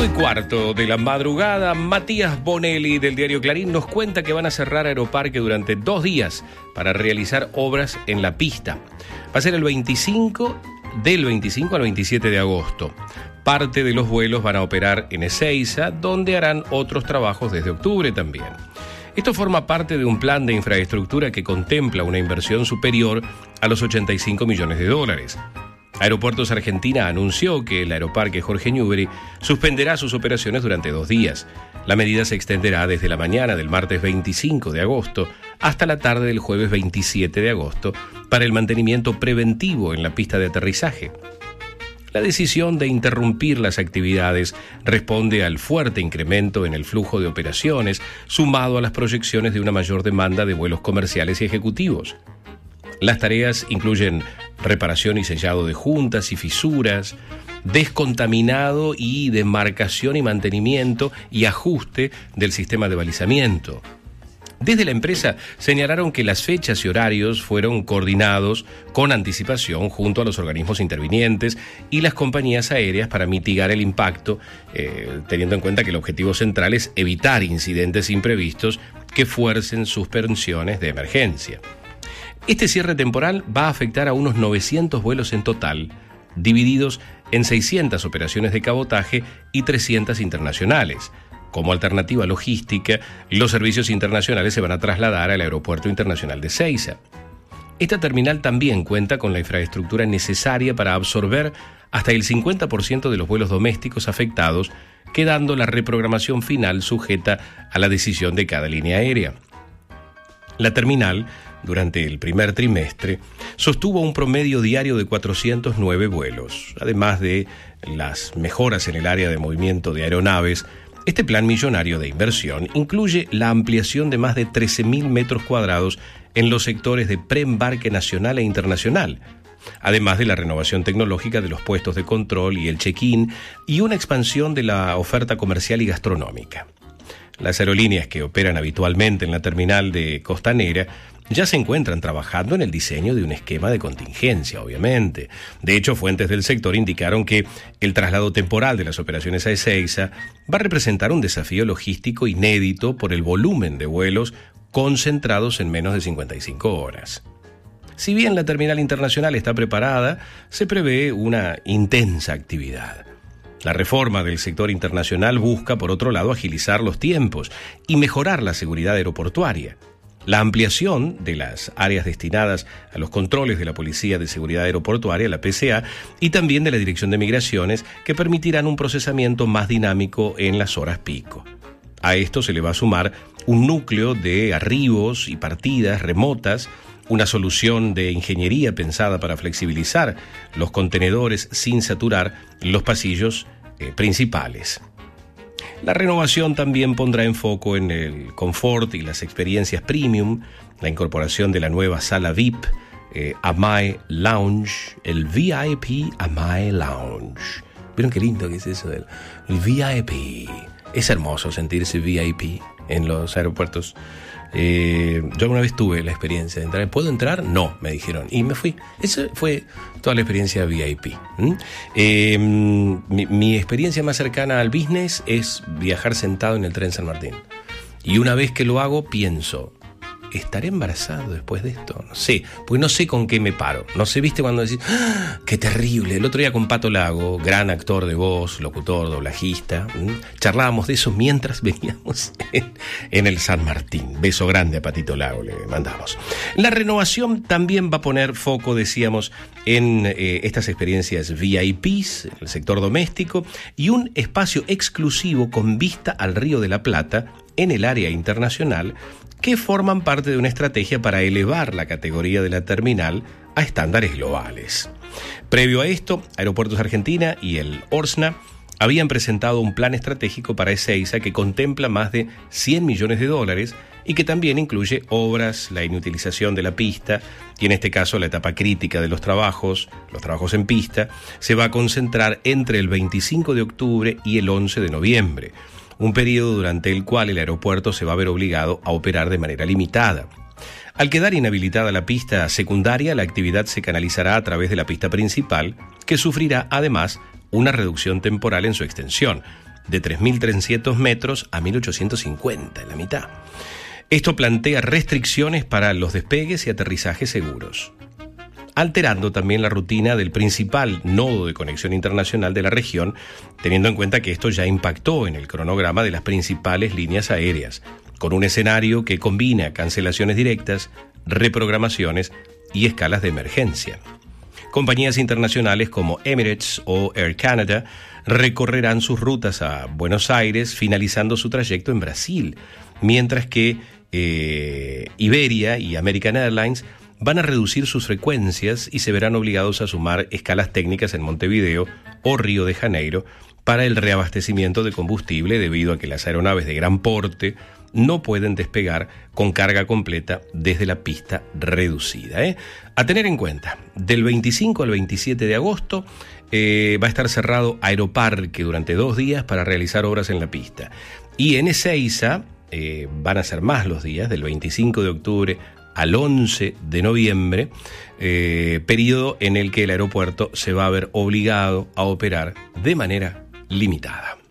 5:15 de la madrugada, Matías Bonelli del diario Clarín nos cuenta que van a cerrar Aeroparque durante 2 días para realizar obras en la pista. Va a ser del 25 al 27 de agosto. Parte de los vuelos van a operar en Ezeiza, donde harán otros trabajos desde octubre también. Esto forma parte de un plan de infraestructura que contempla una inversión superior a los 85 millones de dólares. Aeropuertos Argentina anunció que el Aeroparque Jorge Newbery suspenderá sus operaciones durante 2 días. La medida se extenderá desde la mañana del martes 25 de agosto hasta la tarde del jueves 27 de agosto para el mantenimiento preventivo en la pista de aterrizaje. La decisión de interrumpir las actividades responde al fuerte incremento en el flujo de operaciones, sumado a las proyecciones de una mayor demanda de vuelos comerciales y ejecutivos. Las tareas incluyen reparación y sellado de juntas y fisuras, descontaminado y demarcación y mantenimiento y ajuste del sistema de balizamiento. Desde la empresa señalaron que las fechas y horarios fueron coordinados con anticipación junto a los organismos intervinientes y las compañías aéreas para mitigar el impacto, teniendo en cuenta que el objetivo central es evitar incidentes imprevistos que fuercen suspensiones de emergencia. Este cierre temporal va a afectar a unos 900 vuelos en total, divididos en 600 operaciones de cabotaje y 300 internacionales. Como alternativa logística, los servicios internacionales se van a trasladar al Aeropuerto Internacional de Ezeiza. Esta terminal también cuenta con la infraestructura necesaria para absorber hasta el 50% de los vuelos domésticos afectados, quedando la reprogramación final sujeta a la decisión de cada línea aérea. La terminal, durante el primer trimestre, sostuvo un promedio diario de 409 vuelos. Además de las mejoras en el área de movimiento de aeronaves, este plan millonario de inversión incluye la ampliación de más de 13.000 metros cuadrados en los sectores de preembarque nacional e internacional, además de la renovación tecnológica de los puestos de control y el check-in y una expansión de la oferta comercial y gastronómica. Las aerolíneas que operan habitualmente en la terminal de Costanera ya se encuentran trabajando en el diseño de un esquema de contingencia, obviamente. De hecho, fuentes del sector indicaron que el traslado temporal de las operaciones a Ezeiza va a representar un desafío logístico inédito por el volumen de vuelos concentrados en menos de 55 horas. Si bien la terminal internacional está preparada, se prevé una intensa actividad. La reforma del sector internacional busca, por otro lado, agilizar los tiempos y mejorar la seguridad aeroportuaria. La ampliación de las áreas destinadas a los controles de la Policía de Seguridad Aeroportuaria, la PSA, y también de la Dirección de Migraciones, que permitirán un procesamiento más dinámico en las horas pico. A esto se le va a sumar un núcleo de arribos y partidas remotas, una solución de ingeniería pensada para flexibilizar los contenedores sin saturar los pasillos principales. La renovación también pondrá en foco en el confort y las experiencias premium, la incorporación de la nueva sala VIP, Amae Lounge, el VIP Amae Lounge. ¿Vieron qué lindo que es eso del VIP? Es hermoso sentirse VIP en los aeropuertos. Yo alguna vez tuve la experiencia de entrar. ¿Puedo entrar? No, me dijeron. Y me fui. Esa fue toda la experiencia VIP. Mi experiencia más cercana al business es viajar sentado en el tren San Martín. Y una vez que lo hago, pienso, ¿estaré embarazado después de esto? No sé, pues no sé con qué me paro. No sé, ¿viste cuando decís, ¡ah, qué terrible! El otro día con Pato Lago, gran actor de voz, locutor, doblajista, charlábamos de eso mientras veníamos en el San Martín. Beso grande a Patito Lago le mandamos. La renovación también va a poner foco, decíamos, en estas experiencias VIPs, en el sector doméstico, y un espacio exclusivo con vista al Río de la Plata en el área internacional, que forman parte de una estrategia para elevar la categoría de la terminal a estándares globales. Previo a esto, Aeropuertos Argentina y el ORSNA habían presentado un plan estratégico para Ezeiza que contempla más de 100 millones de dólares y que también incluye obras, la inutilización de la pista y en este caso la etapa crítica de los trabajos en pista, se va a concentrar entre el 25 de octubre y el 11 de noviembre. Un periodo durante el cual el aeropuerto se va a ver obligado a operar de manera limitada. Al quedar inhabilitada la pista secundaria, la actividad se canalizará a través de la pista principal, que sufrirá además una reducción temporal en su extensión. de 3.300 metros a 1.850, en la mitad. Esto plantea restricciones para los despegues y aterrizajes seguros, alterando también la rutina del principal nodo de conexión internacional de la región, teniendo en cuenta que esto ya impactó en el cronograma de las principales líneas aéreas, con un escenario que combina cancelaciones directas, reprogramaciones y escalas de emergencia. Compañías internacionales como Emirates o Air Canada recorrerán sus rutas a Buenos Aires, finalizando su trayecto en Brasil, mientras que Iberia y American Airlines van a reducir sus frecuencias y se verán obligados a sumar escalas técnicas en Montevideo o Río de Janeiro para el reabastecimiento de combustible, debido a que las aeronaves de gran porte no pueden despegar con carga completa desde la pista reducida. A tener en cuenta, del 25 al 27 de agosto va a estar cerrado Aeroparque durante 2 días para realizar obras en la pista. Y en Ezeiza van a ser más los días, del 25 de octubre al 11 de noviembre, periodo en el que el aeropuerto se va a ver obligado a operar de manera limitada.